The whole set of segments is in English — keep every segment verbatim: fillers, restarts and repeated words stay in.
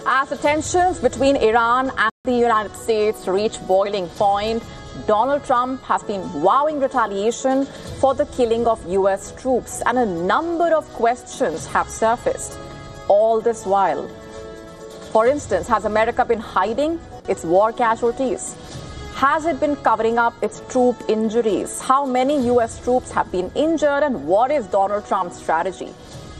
As the tensions between Iran and the United States reach boiling point, Donald Trump has been vowing retaliation for the killing of U S troops, and a number of questions have surfaced all this while. For instance, has America been hiding its war casualties? Has it been covering up its troop injuries? How many U S troops have been injured, and what is Donald Trump's strategy?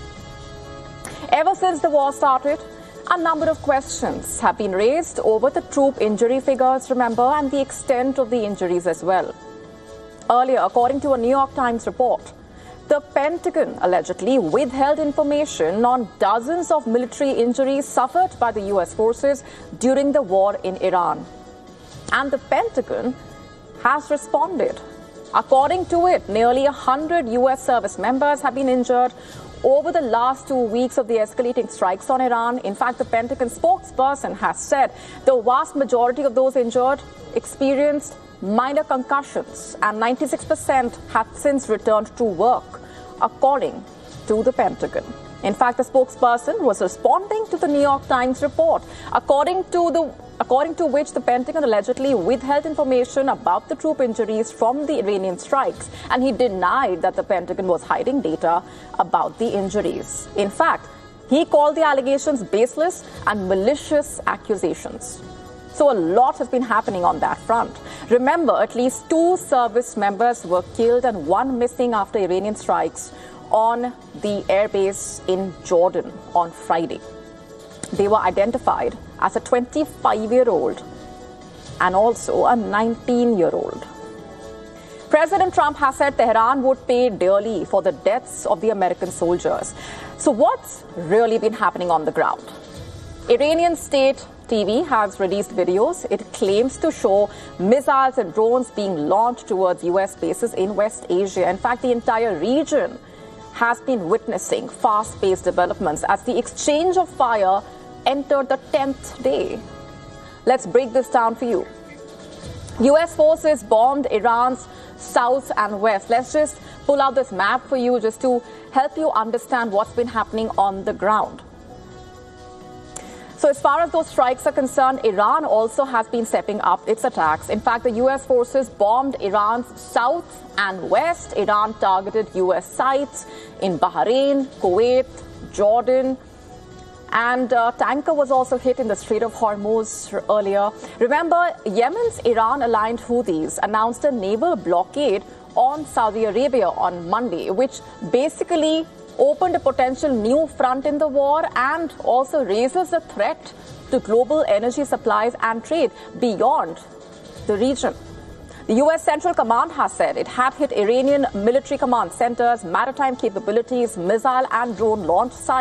Ever since the war started, a number of questions have been raised over the troop injury figures, remember, and the extent of the injuries as well. Earlier, according to a New York Times report, the Pentagon allegedly withheld information on dozens of military injuries suffered by the U S forces during the war in Iran. And the Pentagon has responded. According to it, nearly one hundred U S service members have been injured over the last two weeks of the escalating strikes on Iran. In fact, the Pentagon spokesperson has said the vast majority of those injured experienced minor concussions, and ninety-six percent have since returned to work, according to the Pentagon. In fact, the spokesperson was responding to the New York Times report, according to the according to which the Pentagon allegedly withheld information about the troop injuries from the Iranian strikes, and he denied that the Pentagon was hiding data about the injuries. In fact, he called the allegations baseless and malicious accusations. So a lot has been happening on that front. Remember, at least two service members were killed and one missing after Iranian strikes on the airbase in Jordan on Friday. They were identified as a twenty-five-year-old and also a nineteen-year-old. President Trump has said Tehran would pay dearly for the deaths of the American soldiers. So what's really been happening on the ground? Iranian state T V has released videos. It claims to show missiles and drones being launched towards U S bases in West Asia. In fact, the entire region has been witnessing fast-paced developments as the exchange of fire entered the tenth day. Let's break this down for you. U S forces bombed Iran's south and west. Let's just pull out this map for you just to help you understand what's been happening on the ground. So as far as those strikes are concerned, Iran also has been stepping up its attacks. In fact, the U S forces bombed Iran's south and west. Iran targeted U S sites in Bahrain, Kuwait, Jordan, and a tanker was also hit in the Strait of Hormuz earlier. Remember, Yemen's Iran-aligned Houthis announced a naval blockade on Saudi Arabia on Monday, which basically opened a potential new front in the war and also raises the threat to global energy supplies and trade beyond the region. The U S Central Command has said it had hit Iranian military command centers, maritime capabilities, missile and drone launch sites.